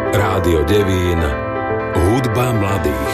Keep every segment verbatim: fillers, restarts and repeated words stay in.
Rádio Devín, hudba mladých.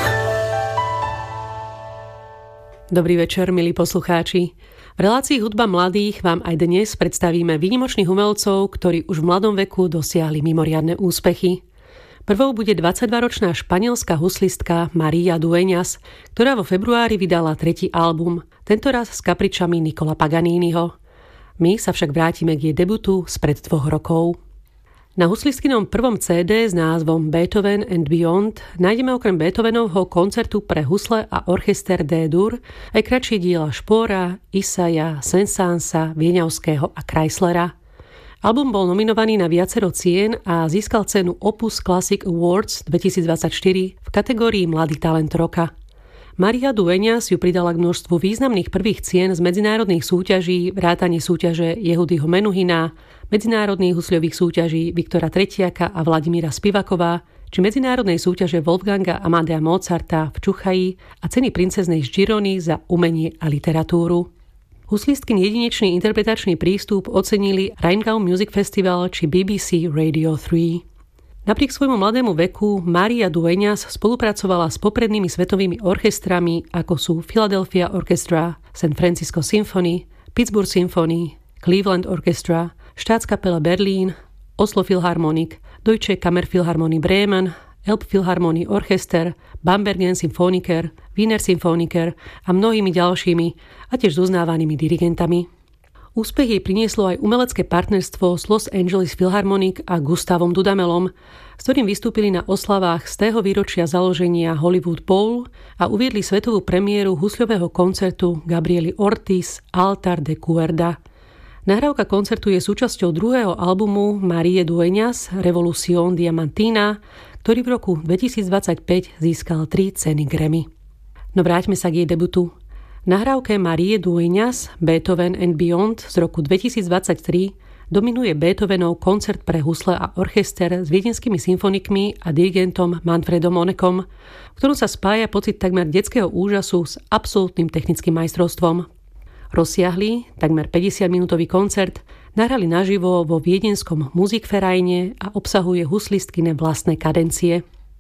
Dobrý večer, milí poslucháči. V relácii Hudba mladých vám aj dnes predstavíme výnimočných umelcov, ktorí už v mladom veku dosiahli mimoriadne úspechy. Prvou bude dvadsaťdvaročná španielská huslistka María Dueñas, ktorá vo februári vydala tretí album, tentoraz s kapričami Niccola Paganiniho. My sa však vrátime k jej debutu spred dvoch rokov. Na huslistkinom prvom cé dé s názvom Beethoven and Beyond nájdeme okrem Beethovenovho koncertu pre husle a orchester D-dur aj kratšie diela Špóra, Isaja, Saint-Saënsa, Vieňavského a Chryslera. Album bol nominovaný na viacero cien a získal cenu Opus Classic Awards dvetisícdvadsaťštyri v kategórii Mladý talent roka. María Dueñas ju pridala k množstvu významných prvých cien z medzinárodných súťaží, vrátane súťaže Jehudyho Menuhina, medzinárodných husľových súťaží Viktora Tretiaka a Vladimíra Spivaková, či medzinárodnej súťaže Wolfganga Amadea Mozarta v Čuchaji a ceny princeznej z Girony za umenie a literatúru. Huslistkin jedinečný interpretačný prístup ocenili Rheingau Music Festival či bé bé cé Radio tri. Napriek svojmu mladému veku María Dueñas spolupracovala s poprednými svetovými orchestrami, ako sú Philadelphia Orchestra, San Francisco Symphony, Pittsburgh Symphony, Cleveland Orchestra, Staatskapelle Berlin, Oslo Philharmonic, Deutsche Kammerphilharmonie Bremen, Elbphilharmonie Orchester, Bambergen Symphoniker, Wiener Symphoniker a mnohými ďalšími a tiež s uznávanými dirigentami. Úspech jej prinieslo aj umelecké partnerstvo s Los Angeles Philharmonic a Gustavom Dudamelom, s ktorým vystúpili na oslavách z tého výročia založenia Hollywood Bowl a uviedli svetovú premiéru husľového koncertu Gabriely Ortiz Altar de Cuerda. Nahrávka koncertu je súčasťou druhého albumu Marie Dueñas Revolución Diamantina, ktorý v roku dvetisícdvadsaťpäť získal tri ceny Grammy. No vráťme sa k jej debutu. Nahrávke Marie Dueñas Beethoven and Beyond z roku dvetisícdvadsaťtri dominuje Beethovenov koncert pre husle a orchester s viedenskými symfonikmi a dirigentom Manfredom Honekom, v ktorom sa spája pocit takmer detského úžasu s absolútnym technickým majstrovstvom. Rozsiahlý, takmer päťdesiatminútový koncert nahrali naživo vo viedenskom Musikvereine a obsahuje huslistkyne vlastné kadencie.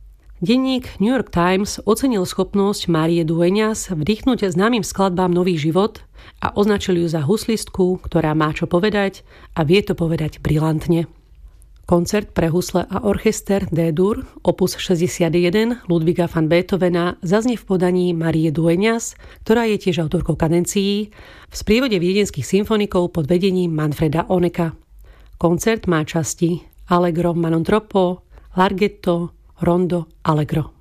Denník New York Times ocenil schopnosť Marie Dueñas vdýchnuť známym skladbám nový život a označil ju za huslistku, ktorá má čo povedať a vie to povedať brilantne. Koncert pre husle a orchester D-dur opus šesťdesiatjeden Ludwiga van Beethovena zaznie v podaní Marie Dueñas, ktorá je tiež autorkou kadencií, v sprievode viedenských symfonikov pod vedením Manfreda Honeka. Koncert má časti Allegro Manon troppo, Larghetto, Rondo, Allegro.